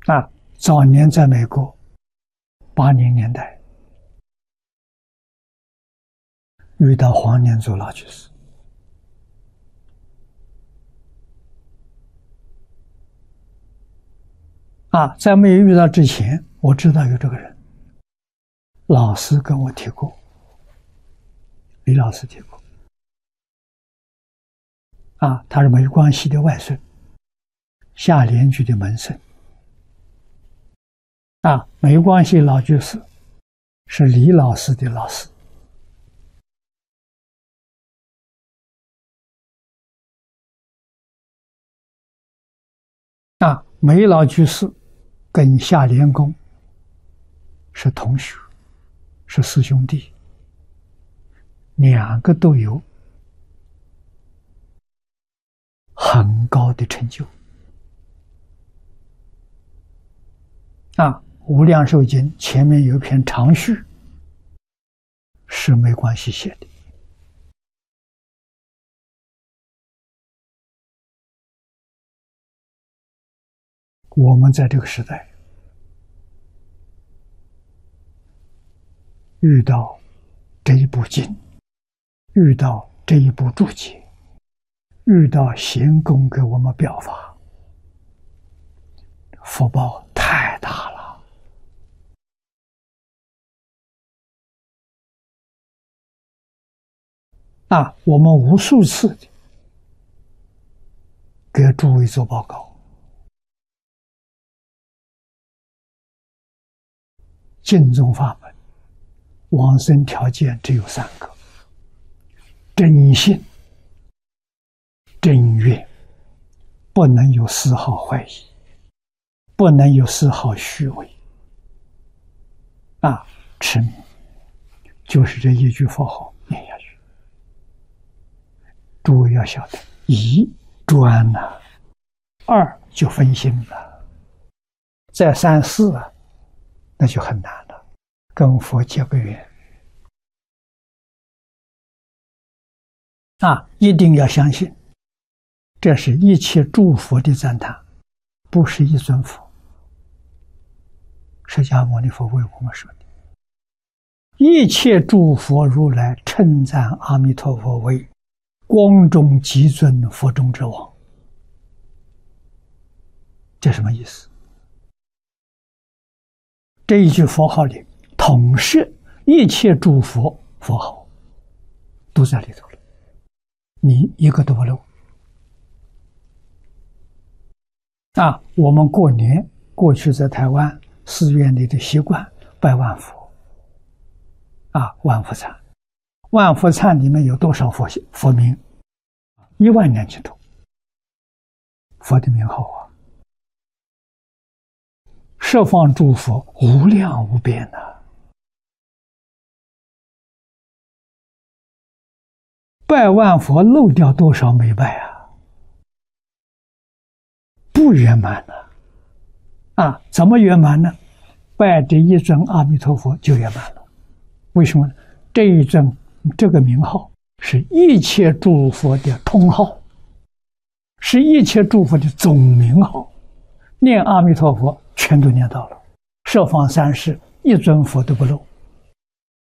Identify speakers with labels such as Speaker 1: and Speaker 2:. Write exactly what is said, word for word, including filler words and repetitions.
Speaker 1: 啊，早年在美国，八零年代遇到黄念祖老居士。啊，在没有遇到之前，我知道有这个人，老师跟我提过，李老师提过。啊，他是梅光系的外孙，下联居的门生。啊，梅光系老居士是李老师的老师。啊，梅老居士跟夏莲公是同学，是师兄弟，两个都有很高的成就。啊，《无量寿经》前面有一篇长序，是梅光系写的。我们在这个时代遇到这一部经，遇到这一部注解，遇到贤公给我们表法，福报太大了。啊，我们无数次的给诸位做报告。净宗法门往生条件只有三个：真信、真愿，不能有丝毫怀疑，不能有丝毫虚伪。啊，持名就是这一句佛号念下去。诸位要晓得，一专了、啊，二就分心了，再三四啊，那就很难了，跟佛结个缘。啊，一定要相信，这是一切诸佛的赞叹，不是一尊佛。释迦牟尼佛为我们说的，一切诸佛如来称赞阿弥陀佛为光中极尊，佛中之王。这什么意思？这一句佛号里统摄一切诸佛佛号，都在里头了，你一个都不漏。啊，我们过年过去在台湾寺院里的习惯拜万佛，啊，万佛忏，万佛忏里面有多少佛佛名？一万两千多佛的名号啊！十方诸佛无量无边呐、啊，拜万佛漏掉多少没拜啊？不圆满呢、啊！啊，怎么圆满呢？拜这一尊阿弥陀佛就圆满了。为什么呢？这一尊这个名号是一切诸佛的通号，是一切诸佛的总名号。念阿弥陀佛全都念到了，十方三世一尊佛都不漏。